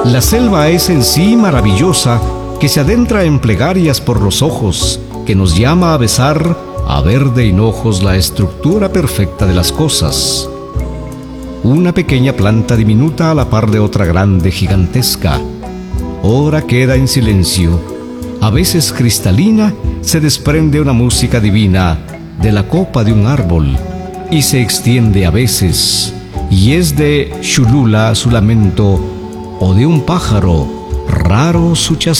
La selva es en sí maravillosa, que se adentra en plegarias por los ojos, que nos llama a besar, a ver de hinojos la estructura perfecta de las cosas. Una pequeña planta diminuta a la par de otra grande gigantesca. Ora queda en silencio, a veces cristalina, se desprende una música divina de la copa de un árbol, y se extiende a veces, y es de Cholula su lamento, o de un pájaro raro su chasquido.